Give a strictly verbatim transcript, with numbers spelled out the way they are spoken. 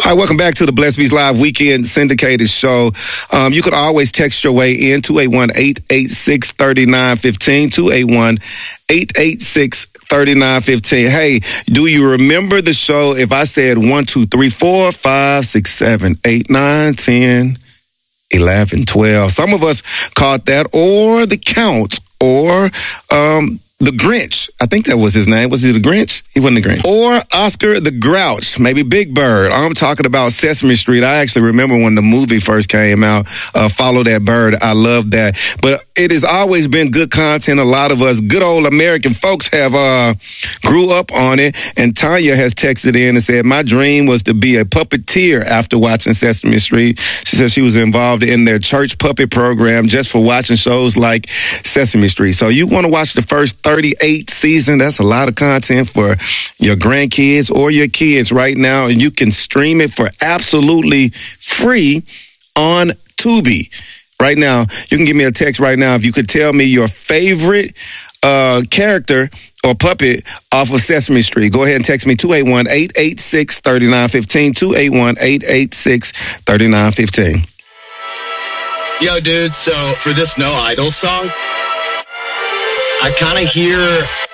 Hi, welcome back to the Blessed Beats Live Weekend Syndicated Show. Um, you could always text your way in, two eight one, eight eight six, three nine one five, two eight one, eight eight six, three nine one five. Hey, do you remember the show if I said one, two, three, four, five, six, seven, eight, nine, ten, eleven, twelve? Some of us caught that, or the count, or um, the Grinch. I think that was his name. Was he the Grinch? He wasn't the Grinch. Or Oscar the Grouch, maybe Big Bird. I'm talking about Sesame Street. I actually remember when the movie first came out, uh, Follow That Bird. I love that. But it has always been good content. A lot of us good old American folks have uh, grew up on it. And Tanya has texted in and said, my dream was to be a puppeteer after watching Sesame Street. She said she was involved in their church puppet program just for watching shows like Sesame Street. So you want to watch the first thirty-eight season. That's a lot of content for your grandkids or your kids right now. And you can stream it for absolutely free on Tubi. Right now, you can give me a text right now if you could tell me your favorite uh, character or puppet off of Sesame Street. Go ahead and text me two eight one, eight eight six, three nine one five, two eight one, eight eight six, three nine one five. Yo, dude, so for this No Idol song, I kind of hear